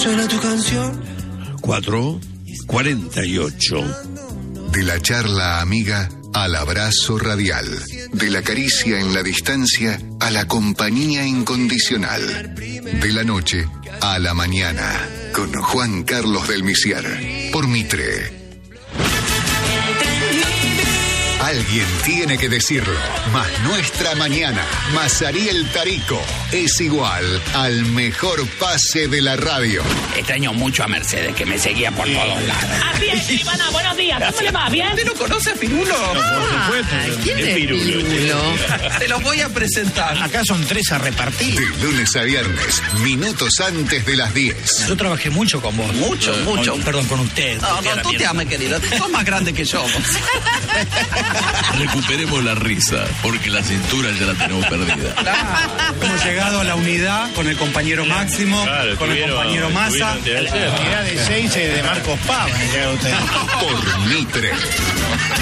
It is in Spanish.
Suena tu canción. 4:48. De la charla amiga al abrazo radial. De la caricia en la distancia a la compañía incondicional. De la noche a la mañana. Con Juan Carlos del Misier. Por Mitre. Alguien tiene que decirlo, más nuestra mañana, más Ariel Tarico, es igual al mejor pase de la radio. Extraño mucho a Mercedes, que me seguía por todos lados. Bien, Ivana, buenos días, ¿cómo le va? ¿Bien? ¿Usted no conoce a Pirulo? ¿Quién es Pirulo? Te los voy a presentar. Acá son 3 a repartir. De lunes a viernes, minutos antes de las 10. Yo trabajé mucho con vos. Mucho. Perdón, con usted. No, tú te ames, querido. Sos más grande que yo. Recuperemos la risa, porque la cintura ya la tenemos perdida. Hemos llegado a la unidad con el compañero Máximo, con el compañero Massa. La unidad de 6 de Marcos Pava. Por Mitre.